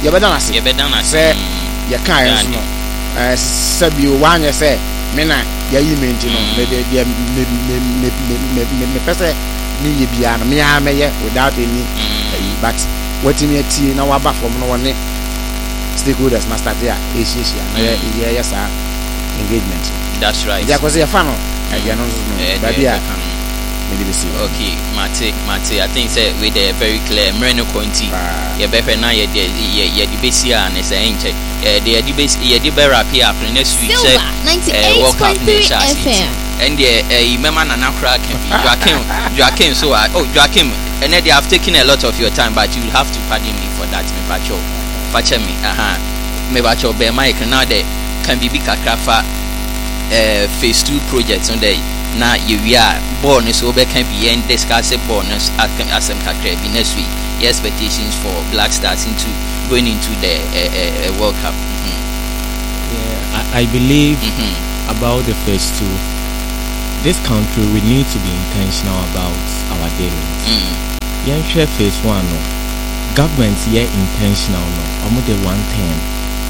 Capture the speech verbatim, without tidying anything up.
you better not say. You better not say. You can't know. Uh, Sabi one you say. Mena ya yi maintain no. Me de me me me me me me person ni ye bia no me ha me ye without any. But what in your tea now about from no one stakeholders must start there. Asia, yeah, yes, sir. Engagement. That's right. Yeah, because you're fan of. I don't know. But yeah, maybe the same. Okay, Mate, Mate. I think say with a very clear. Merino County. Yeah, better now. Yeah, yeah, yeah. The base here and it's a inch. Yeah, the base. Yeah, the better up here. Next week, say ninety-eight point three F M. And the remember Nana Crack can be Joaquin, Joaquin. So oh Joaquin, and then they have taken a lot of your time, but you have to pardon me for that, me pacho. Pacha me, aha, me pacho. Be Mike now there can be big akrafa. Uh, phase two projects on the now you are bonus over can be and discuss a bonus at Asem Kakre next week. Your expectations for Black Stars into going into the uh, uh, World Cup. Mm-hmm. Yeah, I, I believe mm-hmm. about the phase two. This country we need to be intentional about our dealings. Mm. Yeah, share phase one. No. Government yeah intentional no. I'm the one ten.